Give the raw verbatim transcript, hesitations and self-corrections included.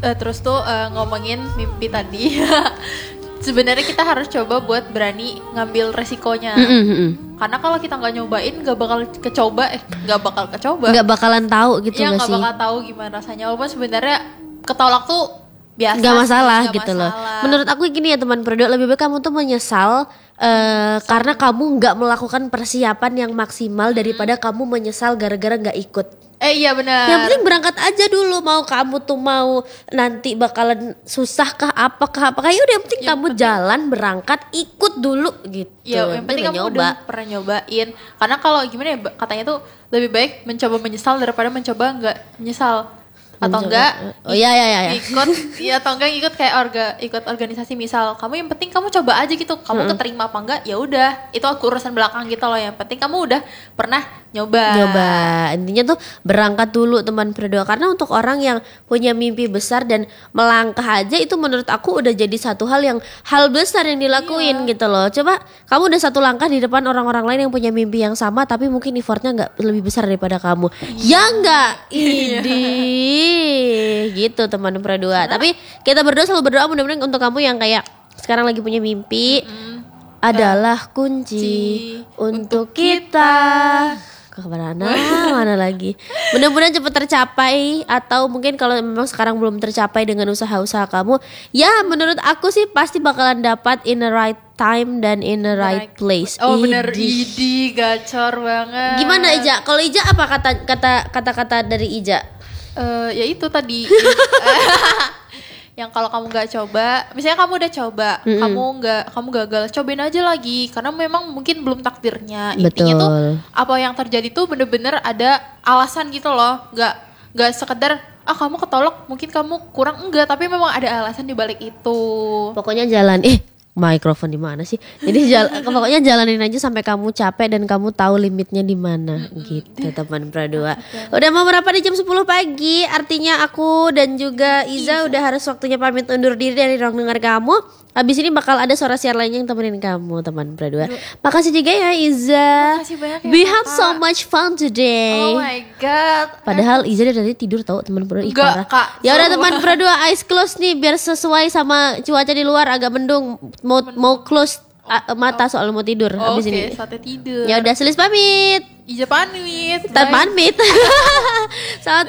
uh, terus tuh uh, ngomongin mimpi tadi. Sebenarnya kita harus coba buat berani ngambil resikonya. Mm-hmm. Karena kalau kita nggak nyobain, nggak bakal kecoba, eh nggak bakal kecoba. Nggak bakalan tahu gitu ya, nggak sih? Iya nggak bakal tahu gimana rasanya. Walaupun sebenarnya ketolak tuh biasa. Nggak masalah gak gitu masalah. loh. Menurut aku gini ya teman Prodo, lebih baik kamu tuh menyesal uh, karena kamu nggak melakukan persiapan yang maksimal daripada hmm. kamu menyesal gara-gara nggak ikut. Eh iya benar. Yang penting berangkat aja dulu. Mau kamu tuh mau nanti bakalan susah kah apakah apakah ya udah yang penting yang kamu penting, jalan berangkat ikut dulu gitu. Ya yang penting kamu nyoba. Udah pernah nyobain. Karena kalau gimana ya katanya tuh lebih baik mencoba menyesal daripada mencoba nggak menyesal. Atau mencoba. Enggak oh iya iya iya ikut ya atau enggak ikut kayak orga ikut organisasi misal kamu yang penting kamu coba aja gitu kamu hmm. keterima apa enggak ya udah itu aku urusan belakang gitu loh yang penting kamu udah pernah nyoba nyoba intinya tuh berangkat dulu teman Prodo karena untuk orang yang punya mimpi besar dan melangkah aja itu menurut aku udah jadi satu hal yang hal besar yang dilakuin iya. gitu loh coba kamu udah satu langkah di depan orang-orang lain yang punya mimpi yang sama tapi mungkin effortnya nggak lebih besar daripada kamu iya. ya enggak ini gitu teman berdua. Tapi kita berdua selalu berdoa mudah-mudahan untuk kamu yang kayak sekarang lagi punya mimpi mm-hmm. adalah kunci untuk kita. Kemana mana lagi? Mudah-mudahan cepat tercapai atau mungkin kalau memang sekarang belum tercapai dengan usaha-usaha kamu, ya menurut aku sih pasti bakalan dapat in the right time dan in the right place. Oh bener, idi gacor banget. Gimana Ija? Kalau Ija apa kata kata kata-kata dari Ija? Uh, ya itu tadi yang kalau kamu nggak coba, misalnya kamu udah coba, mm-hmm. kamu nggak, kamu gagal, cobain aja lagi, karena memang mungkin belum takdirnya. Intinya tuh apa yang terjadi tuh bener-bener ada alasan gitu loh, nggak nggak sekedar ah kamu ketolak, mungkin kamu kurang enggak, tapi memang ada alasan di balik itu. Pokoknya jalan, eh mikrofon di mana sih? Jadi jala, pokoknya jalanin aja sampai kamu capek dan kamu tahu limitnya di mana gitu teman Pradua. Udah mau berapa di jam sepuluh pagi? Artinya aku dan juga Iza, Iza. udah harus waktunya pamit undur diri dari ruang dengar kamu. Habis ini bakal ada suara siar lainnya yang temenin kamu teman Pradua. Makasih juga ya Iza. Makasih banyak ya. We have so much fun today. Oh my god. Padahal Iza dari tadi tidur tahu teman Pradua. Enggak, Kak. Ya udah teman Pradua, eyes close nih biar sesuai sama cuaca di luar agak mendung. Mau mau close uh, mata soal mau tidur oh, habis okay, ini. Saatnya tidur. Ya udah Selis pamit. Ija pamit. Tar pamit. Selamat